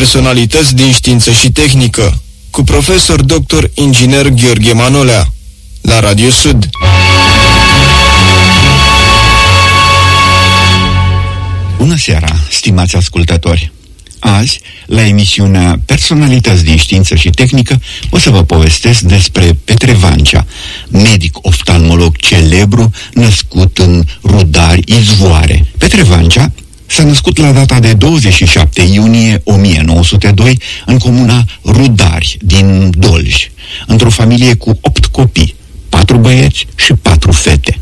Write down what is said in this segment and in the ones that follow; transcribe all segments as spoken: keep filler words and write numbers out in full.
Personalități din știință și tehnică, cu profesor doctor inginer Gheorghe Manolea, la Radio Sud. Bună seara, stimați ascultători! Azi, la emisiunea Personalități din știință și tehnică, o să vă povestesc despre Petre Vancea, medic oftalmolog celebru, născut în Rudari, Izvoare. Petre Vancea s-a născut la data de douăzeci și șapte iunie o mie nouă sute doi în comuna Rudari, din Dolj, într-o familie cu opt copii, patru băieți și patru fete.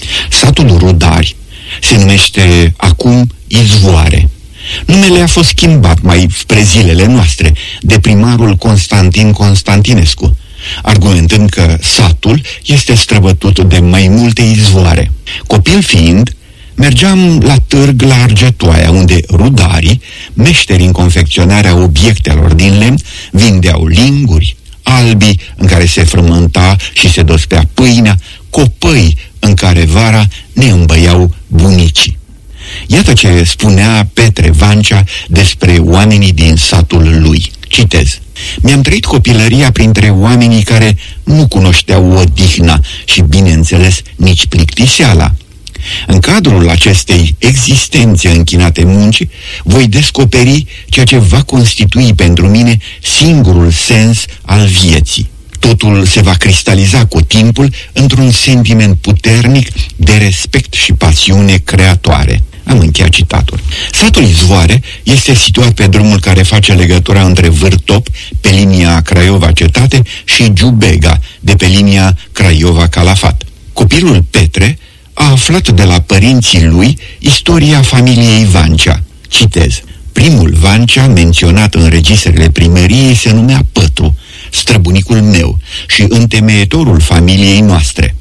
Satul Rudari se numește acum Izvoare. Numele a fost schimbat mai spre zilele noastre de primarul Constantin Constantinescu, argumentând că satul este străbătut de mai multe izvoare. Copil fiind, mergeam la târg la Argetoaia, unde rudarii, meșteri în confecționarea obiectelor din lemn, vindeau linguri, albii în care se frământa și se dospea pâinea, copăi în care vara ne îmbăiau bunicii. Iată ce spunea Petre Vancea despre oamenii din satul lui. Citez: mi-am trăit copilăria printre oamenii care nu cunoșteau odihna și, bineînțeles, nici plictiseala. În cadrul acestei existențe închinate muncii, voi descoperi ceea ce va constitui pentru mine singurul sens al vieții. Totul se va cristaliza cu timpul într-un sentiment puternic de respect și pasiune creatoare. Am încheiat citatul. Satul Izvoare este situat pe drumul care face legătura între Vârtop, pe linia Craiova-Cetate, și Giubega, de pe linia Craiova-Calafat. Copilul Petre a aflat de la părinții lui istoria familiei Vancea. Citez: primul Vancea menționat în registrele primăriei se numea Pătru, străbunicul meu și întemeietorul familiei noastre.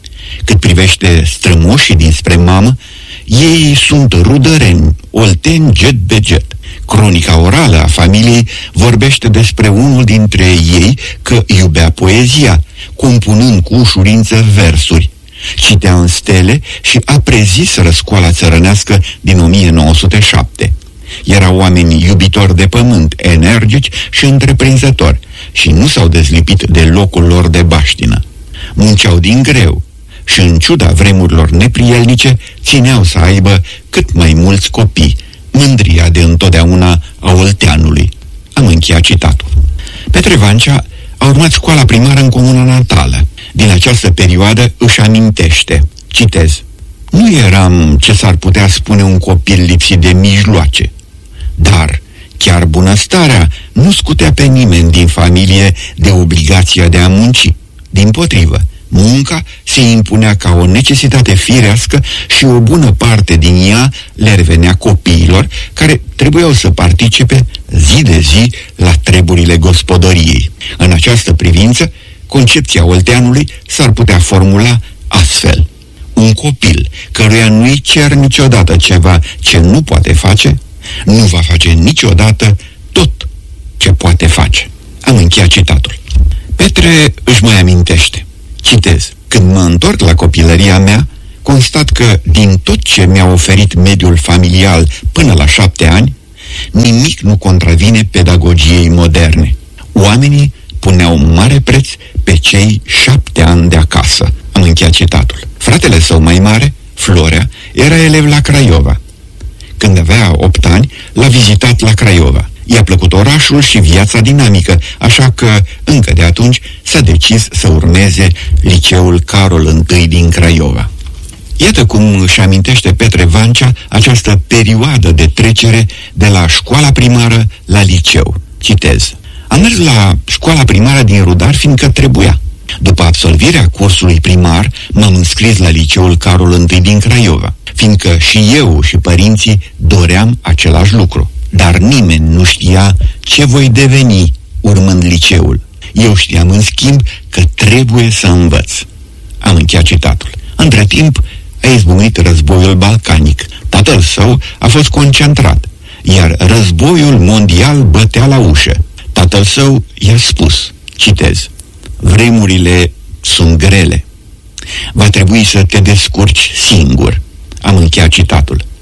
Cât privește strămoșii dinspre mamă, ei sunt rudăreni, olteni jet-beget. Cronica orală a familiei vorbește despre unul dintre ei că iubea poezia, compunând cu ușurință versuri. Citea în stele și a prezis răscoala țărănească din o mie nouă sute șapte. Erau oameni iubitori de pământ, energici și întreprinzători și nu s-au dezlipit de locul lor de baștină. Munceau din greu și, în ciuda vremurilor neprielnice, țineau să aibă cât mai mulți copii, mândria de întotdeauna a olteanului. Am încheiat citatul. Petre Vancea a urmat școala primară în comuna natală. Din această perioadă își amintește, citez: nu eram ce s-ar putea spune un copil lipsit de mijloace, dar chiar bunăstarea nu scutea pe nimeni din familie de obligația de a munci. Dimpotrivă, munca se impunea ca o necesitate firească și o bună parte din ea le revenea copiilor, care trebuiau să participe zi de zi la treburile gospodăriei. În această privință, concepția olteanului s-ar putea formula astfel: un copil căruia nu-i cer niciodată ceva ce nu poate face, nu va face niciodată tot ce poate face. Am încheiat citatul. Petre își mai amintește, citez: când mă întorc la copilăria mea, constat că din tot ce mi-a oferit mediul familial până la șapte ani, nimic nu contravine pedagogiei moderne. Oamenii puneau mare preț pe cei șapte ani de acasă. Am încheiat citatul. Fratele său mai mare, Florea, era elev la Craiova. Când avea opt ani, l-a vizitat la Craiova. I-a plăcut orașul și viața dinamică, așa că, încă de atunci, s-a decis să urmeze liceul Carol I din Craiova. Iată cum își amintește Petre Vancea această perioadă de trecere de la școala primară la liceu. Citez: am mers la școala primară din Rudari fiindcă trebuia. După absolvirea cursului primar, m-am înscris la liceul Carol I din Craiova, fiindcă și eu și părinții doream același lucru. Dar nimeni nu știa ce voi deveni urmând liceul. Eu știam, în schimb, că trebuie să învăț. Am încheiat citatul. Între timp, a izbucnit războiul balcanic. Tatăl său a fost concentrat, iar războiul mondial bătea la ușă. Tatăl său i-a spus, citez: vremurile sunt grele. Va trebui să te descurci singur. Am încheiat citatul.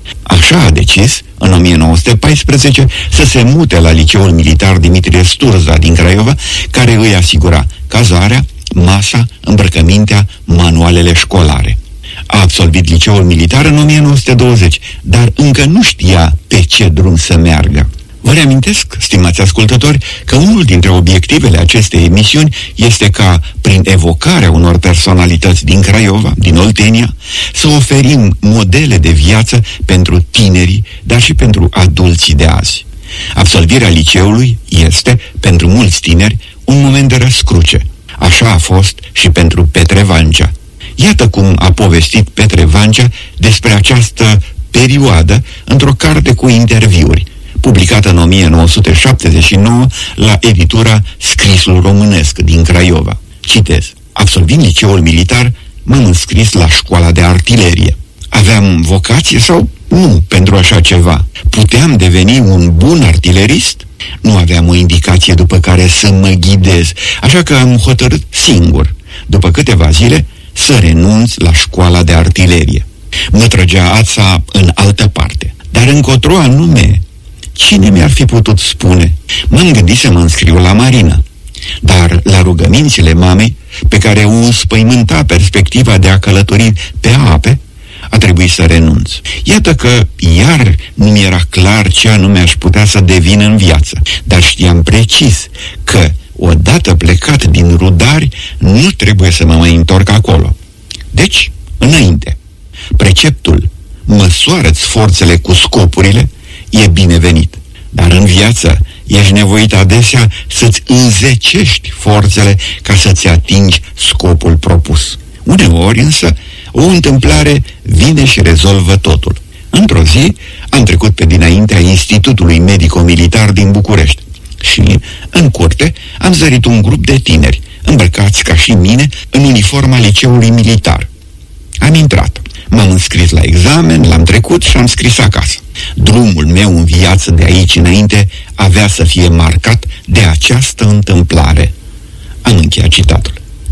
Așa a decis, în o mie nouă sute paisprezece, să se mute la Liceul Militar Dimitrie Sturza din Craiova, care îi asigura cazarea, masa, îmbrăcămintea, manualele școlare. A absolvit Liceul Militar în o mie nouă sute douăzeci, dar încă nu știa pe ce drum să meargă. Vă reamintesc, stimați ascultători, că unul dintre obiectivele acestei emisiuni este ca, prin evocarea unor personalități din Craiova, din Oltenia, să oferim modele de viață pentru tinerii, dar și pentru adulții de azi. Absolvirea liceului este, pentru mulți tineri, un moment de răscruce. Așa a fost și pentru Petre Vancea. Iată cum a povestit Petre Vancea despre această perioadă într-o carte cu interviuri, publicată în o mie nouă sute șaptezeci și nouă la editura Scrisul Românesc din Craiova. Citez: absolvind liceul militar, m-am înscris la școala de artilerie. Aveam vocație sau nu pentru așa ceva? Puteam deveni un bun artilerist? Nu aveam o indicație după care să mă ghidez, așa că am hotărât singur, după câteva zile, să renunț la școala de artilerie. Mă trăgea ața în altă parte, dar încotro anume, cine mi-ar fi putut spune? M-am gândit să mă înscriu la marină, dar la rugămințile mamei, pe care o înspăimânta perspectiva de a călători pe ape, a trebuit să renunț. Iată că iar nu mi era clar ce anume aș putea să devin în viață, dar știam precis că, odată plecat din Rudari, nu trebuie să mă mai întorc acolo. Deci, înainte. Preceptul "măsoară-ți forțele cu scopurile" e binevenit, dar în viață ești nevoit adesea să-ți înzecești forțele ca să-ți atingi scopul propus. Uneori însă o întâmplare vine și rezolvă totul. Într-o zi am trecut pe dinaintea Institutului Medico-Militar din București și, în curte, am zărit un grup de tineri, îmbrăcați ca și mine în uniforma liceului militar. Am intrat, m-am înscris la examen, l-am trecut și am scris acasă. Drumul meu în viață de aici înainte avea să fie marcat de această întâmplare. Am încheiat citatul.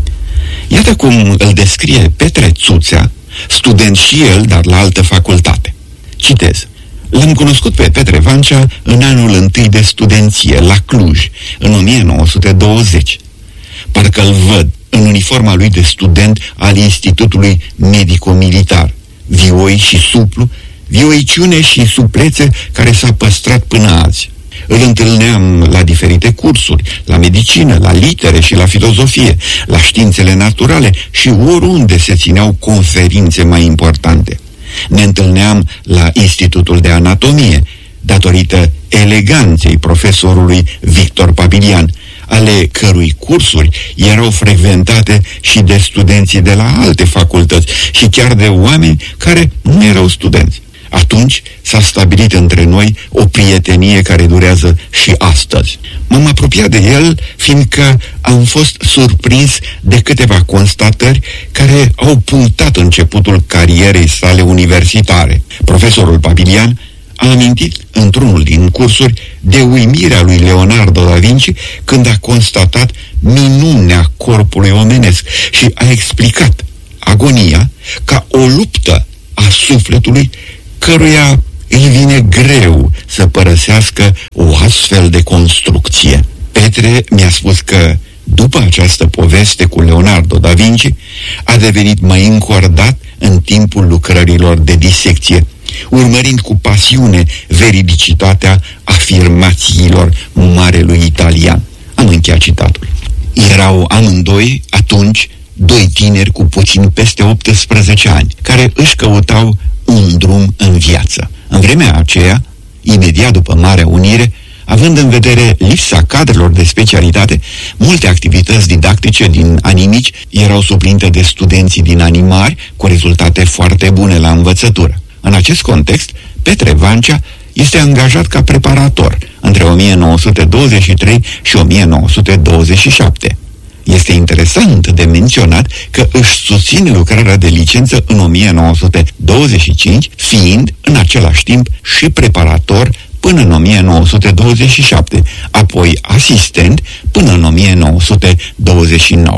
Iată cum îl descrie Petre Țuțea, student și el, dar la altă facultate. Citez: l-am cunoscut pe Petre Vancea în anul întâi de studenție, la Cluj, în o mie nouă sute douăzeci. Parcă-l văd în uniforma lui de student al Institutului Medico-Militar, vioi și suplu, vioiciune și suplețe care s-a păstrat până azi. Îl întâlneam la diferite cursuri, la medicină, la litere și la filozofie, la științele naturale și oriunde se țineau conferințe mai importante. Ne întâlneam la Institutul de Anatomie, datorită eleganței profesorului Victor Pabilian, ale cărui cursuri erau frecventate și de studenții de la alte facultăți și chiar de oameni care nu erau studenți. Atunci s-a stabilit între noi o prietenie care durează și astăzi. M-am apropiat de el fiindcă am fost surprins de câteva constatări care au punctat începutul carierei sale universitare. Profesorul Pabilian a amintit într-unul din cursuri de uimirea lui Leonardo da Vinci când a constatat minunea corpului omenesc și a explicat agonia ca o luptă a sufletului căruia îi vine greu să părăsească o astfel de construcție. Petre mi-a spus că, după această poveste cu Leonardo da Vinci, a devenit mai încordat în timpul lucrărilor de disecție, urmărind cu pasiune veridicitatea afirmațiilor marelui italian. Am încheiat citatul. Erau amândoi, atunci, doi tineri cu puțin peste optsprezece ani, care își căutau un drum în viață. În vremea aceea, imediat după Marea Unire, având în vedere lipsa cadrelor de specialitate, multe activități didactice din anii mici erau suplinite de studenții din anii mari, cu rezultate foarte bune la învățătură. În acest context, Petre Vancea este angajat ca preparator între o mie nouă sute douăzeci și trei și o mie nouă sute douăzeci și șapte. Este interesant de menționat că își susține lucrarea de licență în o mie nouă sute douăzeci și cinci, fiind în același timp și preparator până în o mie nouă sute douăzeci și șapte, apoi asistent până în o mie nouă sute douăzeci și nouă.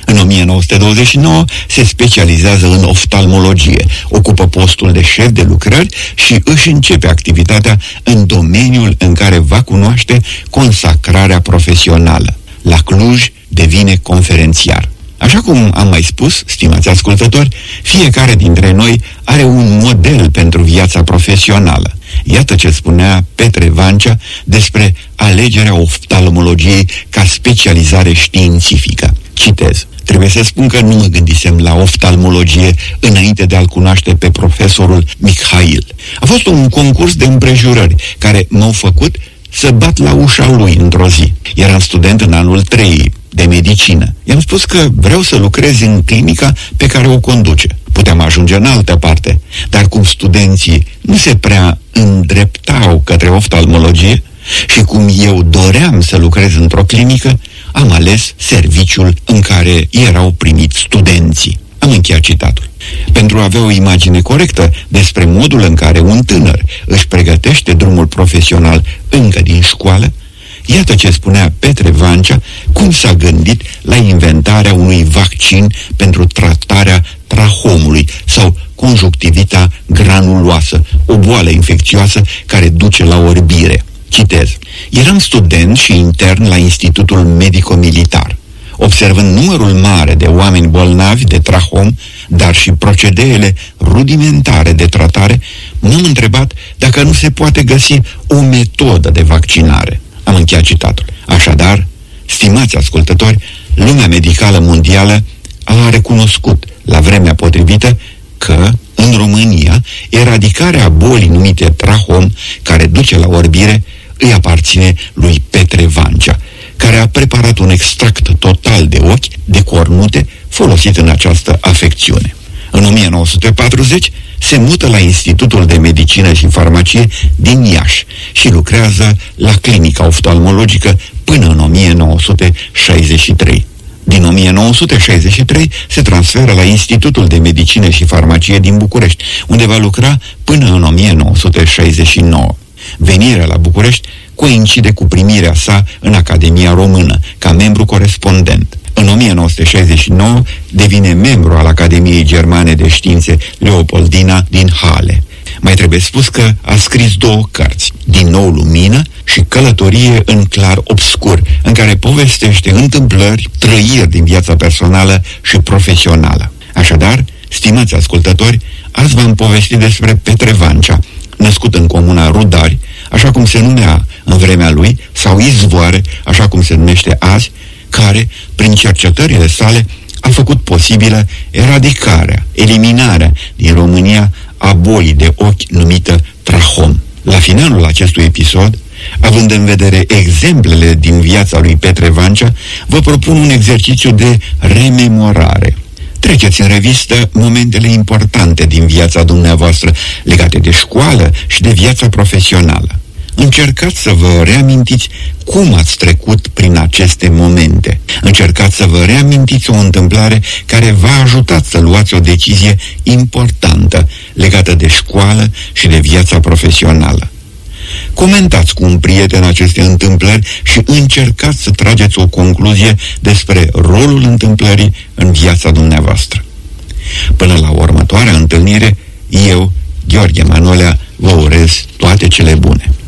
În o mie nouă sute douăzeci și nouă se specializează în oftalmologie, ocupă postul de șef de lucrări și își începe activitatea în domeniul în care va cunoaște consacrarea profesională. La Cluj devine conferențiar. Așa cum am mai spus, stimați ascultători, fiecare dintre noi are un model pentru viața profesională. Iată ce spunea Petre Vancea despre alegerea oftalmologiei ca specializare științifică. Citez: trebuie să spun că nu mă gândisem la oftalmologie înainte de a-l cunoaște pe profesorul Mihail. A fost un concurs de împrejurări care m-au făcut să bat la ușa lui într-o zi. Eram student în anul trei de medicină. I-am spus că vreau să lucrez în clinica pe care o conduce. Puteam ajunge în altă parte, dar cum studenții nu se prea îndreptau către oftalmologie și cum eu doream să lucrez într-o clinică, am ales serviciul în care erau primiți studenții. Am încheiat citatul. Pentru a avea o imagine corectă despre modul în care un tânăr își pregătește drumul profesional încă din școală, iată ce spunea Petre Vancea, cum s-a gândit la inventarea unui vaccin pentru tratarea trahomului sau conjunctivita granuloasă, o boală infecțioasă care duce la orbire. Citez: eram student și intern la Institutul Medico-Militar. Observând numărul mare de oameni bolnavi de trahom, dar și procedeele rudimentare de tratare, m-am întrebat dacă nu se poate găsi o metodă de vaccinare. Am încheiat citatul. Așadar, stimați ascultători, lumea medicală mondială a recunoscut la vremea potrivită că, în România, eradicarea bolii numite trahom, care duce la orbire, îi aparține lui Petre Vancea, care a preparat un extract total de ochi, de cornute, folosit în această afecțiune. În o mie nouă sute patruzeci se mută la Institutul de Medicină și Farmacie din Iași și lucrează la clinica oftalmologică până în o mie nouă sute șaizeci și trei. Din o mie nouă sute șaizeci și trei se transferă la Institutul de Medicină și Farmacie din București, unde va lucra până în o mie nouă sute șaizeci și nouă. Venirea la București coincide cu primirea sa în Academia Română, ca membru corespondent. În o mie nouă sute șaizeci și nouă devine membru al Academiei Germane de Științe Leopoldina din Halle. Mai trebuie spus că a scris două cărți, Din nou lumină și Călătorie în clar obscur, în care povestește întâmplări, trăiri din viața personală și profesională. Așadar, stimați ascultători, azi v-am povestit despre Petre Vancea, născut în comuna Rudari, așa cum se numea în vremea lui, sau Izvoare, așa cum se numește azi, care, prin cercetările sale, a făcut posibilă eradicarea, eliminarea din România a bolii de ochi numită trahom. La finalul acestui episod, având în vedere exemplele din viața lui Petre Vancea, vă propun un exercițiu de rememorare. Treceți în revistă momentele importante din viața dumneavoastră, legate de școală și de viața profesională. Încercați să vă reamintiți cum ați trecut prin aceste momente. Încercați să vă reamintiți o întâmplare care v-a ajutat să luați o decizie importantă legată de școală și de viața profesională. Comentați cu un prieten aceste întâmplări și încercați să trageți o concluzie despre rolul întâmplării în viața dumneavoastră. Până la următoarea întâlnire, eu, Gheorghe Manolea, vă urez toate cele bune.